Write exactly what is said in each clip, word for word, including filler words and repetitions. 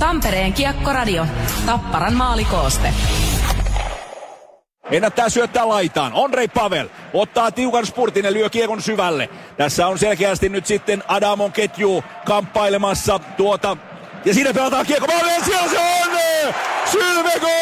Tampereen Kiekkoradio. Tapparan maalikooste. Ennättää syöttää laitaan. Ondrej Pavel ottaa tiukan spurtin ja lyö kiekon syvälle. Tässä on selkeästi nyt sitten Adamon ketju kamppailemassa tuota. Ja siinä pelataan kiekko maalle. Siellä se on! Sylvegård!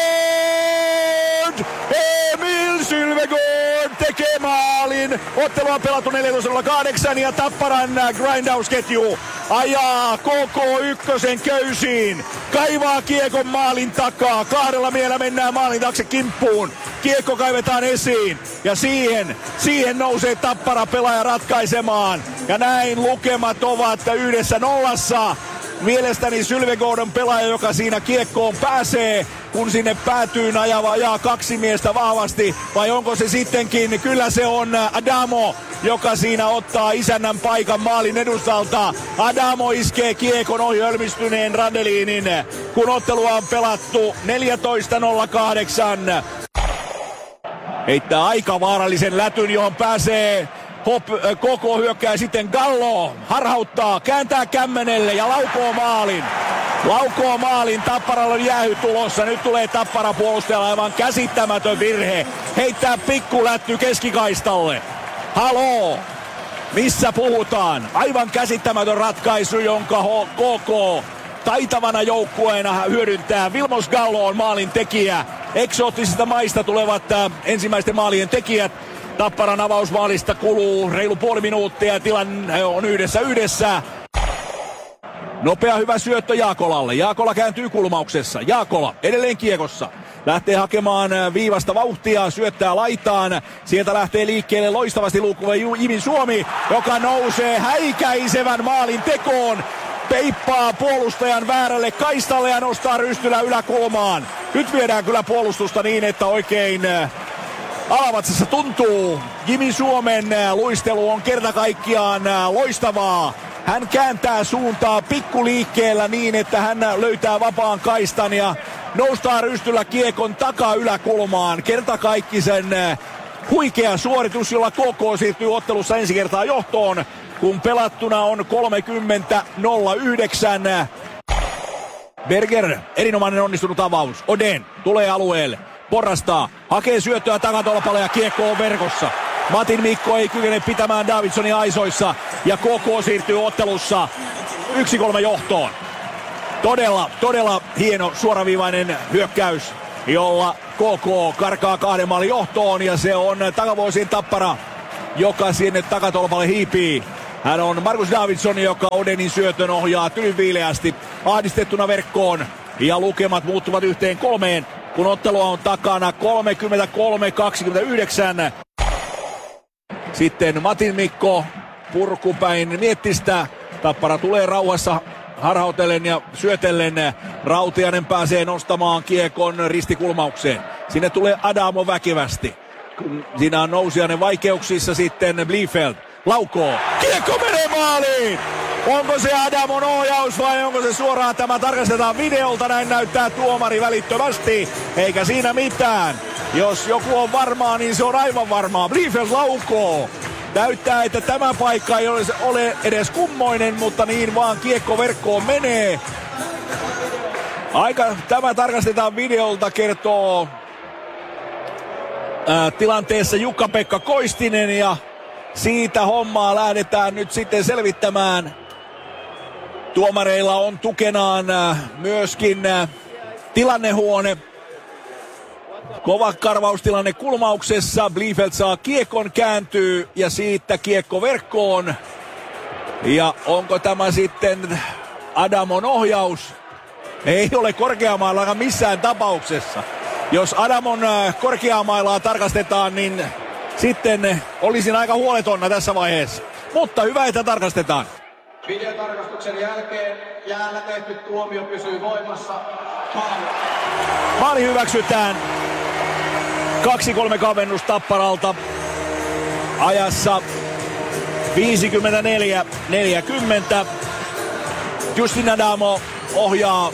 Emil Sylvegård tekee maalin. Ottelu on pelattu neljätoista nolla kahdeksan ja Tapparan grindausketju ajaa K K ykkösen köysiin. Kaivaa kiekon maalin takaa. Kahdella miellä mennään maalin taakse kimppuun. Kiekko kaivetaan esiin ja siihen, siihen nousee Tappara pelaaja ratkaisemaan. Ja näin lukemat ovat yhdessä nollassa. Mielestäni Sylvegård on pelaaja, joka siinä kiekkoon pääsee, kun sinne päätyy ajava ajaa kaksi miestä vahvasti. Vai onko se sittenkin? Kyllä se on Adamo, joka siinä ottaa isännän paikan maalin edustalta. Adamo iskee kiekon ohi ölmistyneen Randelinin, kun ottelua on pelattu neljätoista nolla kahdeksan. Heittää aika vaarallisen lätyn, johon pääsee Hop, koko hyökkää sitten Gallo, harhauttaa, kääntää kämmenelle ja laukoo maalin. Laukoo maalin, Tapparalla on jäähy tulossa, nyt tulee Tappara puolustajalla aivan käsittämätön virhe. Heittää pikkulätty keskikaistalle. Haloo, missä puhutaan? Aivan käsittämätön ratkaisu, jonka K K taitavana joukkueena hyödyntää. Vilmos Gallo on maalin tekijä. Eksoottisista maista tulevat äh, ensimmäisten maalien tekijät. Tapparan avausmaalista kuluu reilu puoli minuuttia ja tilanne on yhdessä yhdessä. Nopea hyvä syöttö Jaakolalle. Jaakola kääntyy kulmauksessa. Jaakola edelleen kiekossa. Lähtee hakemaan viivasta vauhtia, syöttää laitaan. Sieltä lähtee liikkeelle loistavasti luukkuva Jimi Suomi, joka nousee häikäisevän maalin tekoon. Peippaa puolustajan väärälle kaistalle ja nostaa Rystylä yläkulmaan. Nyt viedään kyllä puolustusta niin, että oikein alavatsassa tuntuu. Jimi Suomen luistelu on kerta kaikkiaan loistavaa. Hän kääntää suuntaa pikkuliikkeellä niin, että hän löytää vapaan kaistan ja noustaa Rystyllä kiekon takaa yläkulmaan. Kertakaikkisen huikea suoritus, jolla K K siirtyy ottelussa ensi kertaa johtoon, kun pelattuna on kolmekymmentä nolla yhdeksän. Berger, erinomainen onnistunut avaus. Oden tulee alueelle. Porrastaa, hakee syöttöä takatolpalle ja kiekko on verkossa. Matin Mikko ei kykene pitämään Davidsonia aisoissa ja K K siirtyy ottelussa yksi kolme johtoon. Todella, todella hieno suoraviivainen hyökkäys, jolla K K karkaa kahden maalin johtoon ja se on takavuosien Tappara, joka sinne takatolpalle hiipii. Hän on Markus Davidsson, joka Odenin syötön ohjaa tylyviileästi ahdistettuna verkkoon ja lukemat muuttuvat yhteen kolmeen. Kun ottelua on takana kolmekymmentäkolme kaksikymmentäyhdeksän. Sitten Matin Mikko purkupäin Miettistä. Tappara tulee rauhassa harhautellen ja syötellen. Rautiainen pääsee nostamaan kiekon ristikulmaukseen. Sinne tulee Adamo väkevästi. Siinä on nousijainen vaikeuksissa sitten Bliefeld. Laukoo. Kiekko menee maaliin! Onko se Adamon ohjaus vai onko se suoraan? Tämä tarkastetaan videolta, näin näyttää tuomari välittömästi. Eikä siinä mitään. Jos joku on varmaa, niin se on aivan varmaa. Bliefeld laukoo. Näyttää, että tämä paikka ei ole edes kummoinen, mutta niin vaan kiekko verkkoon menee. Aika, tämä tarkastetaan videolta, kertoo ää, tilanteessa Jukka-Pekka Koistinen ja siitä hommaa lähdetään nyt sitten selvittämään. Tuomareilla on tukenaan myöskin tilannehuone. Kova karvaustilanne kulmauksessa. Bliefeld saa kiekon, kääntyy ja siitä kiekko verkkoon. Ja onko tämä sitten Adamon ohjaus? Ei ole korkeamaillakaan missään tapauksessa. Jos Adamon korkeamailaa tarkastetaan, niin sitten olisin aika huoletonna tässä vaiheessa. Mutta hyvä, että tarkastetaan. Videotarkastuksen jälkeen jäällä tehty tuomio pysyy voimassa. Maali. Maali hyväksytään. kaksi kolme kavennus Tapparalta. Ajassa viisikymmentäneljä neljäkymmentä. Justin Adamo ohjaa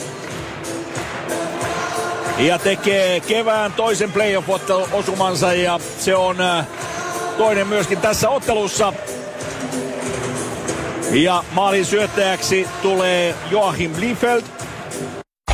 ja tekee kevään toisen playoff-osumansa ja se on toinen myöskin tässä ottelussa. Ja maalin syöttäjäksi tulee Joachim Bliefeld.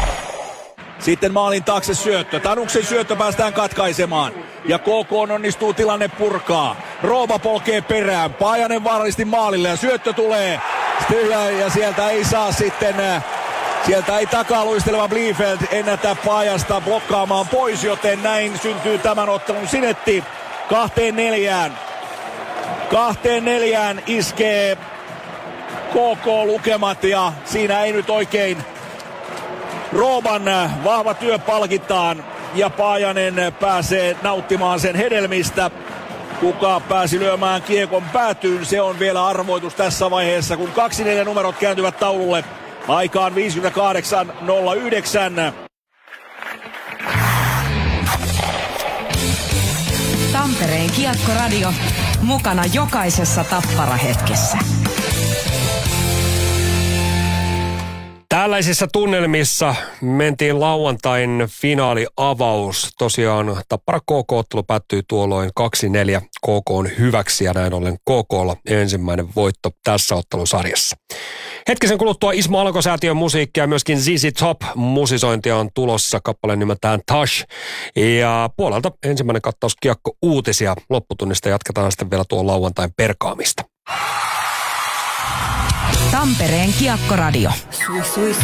Sitten maalin taakse syöttö. Tanuksen syöttö päästään katkaisemaan. Ja K K onnistuu tilanne purkaa. Rooba polkee perään. Paajanen vaarallisesti maalille ja syöttö tulee. Sitten, ja sieltä ei saa sitten... Sieltä ei takaa luisteleva Bliefeld ennätä Paajasta blokkaamaan pois, joten näin syntyy tämän ottelun sinetti. Kahteen neljään. Kahteen neljään iskee K K lukemat ja siinä ei nyt oikein Rooban vahva työ palkitaan ja Paajanen pääsee nauttimaan sen hedelmistä. Kuka pääsi lyömään kiekon päätyyn, se on vielä arvoitus tässä vaiheessa, kun kaksi neljä numerot kääntyvät taululle. Aikaan viisikymmentäkahdeksan nolla yhdeksän. Tampereen Kiekko-radio. Mukana jokaisessa Tappara-hetkessä. Tällaisissa tunnelmissa mentiin lauantain finaaliavaus. Tosiaan Tappara K K-ottelu päättyi tuolloin kaksi neljä K K:n hyväksi ja näin ollen K K:lla ensimmäinen voitto tässä ottelusarjassa. Hetkisen kuluttua Ismo Alanko-säätiön musiikkia ja myöskin Z Z Top musisointia on tulossa kappaleen nimeltään Tash. Ja puolelta ensimmäinen kattaus kiekko-uutisia. Lopputunnista jatketaan sitten vielä tuon lauantain perkaamista. Tampereen Kiekko-radio. Sui, sui,